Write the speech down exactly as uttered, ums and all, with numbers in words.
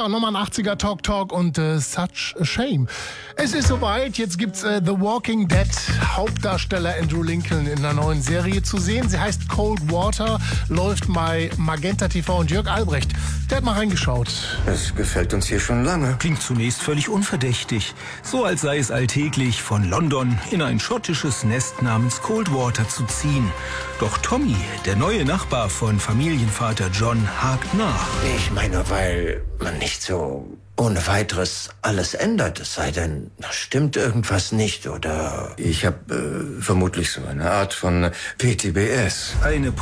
So, nochmal ein achtziger Talk Talk und äh, Such a Shame. Es ist soweit, jetzt gibt's äh, The Walking Dead, Hauptdarsteller Andrew Lincoln in einer neuen Serie zu sehen. Sie heißt Cold Water, läuft bei Magenta T V und Jörg Albrecht, der hat mal reingeschaut. Es gefällt uns hier schon lange. Klingt zunächst völlig unverdächtig. So als sei es alltäglich, von London in ein schottisches Nest namens Coldwater zu ziehen. Doch Tommy, der neue Nachbar von Familienvater John, hakt nach. Ich meine, weil man nicht so ohne weiteres alles ändert, es sei denn, da stimmt irgendwas nicht oder ich habe äh, vermutlich so eine Art von P T B S. Eine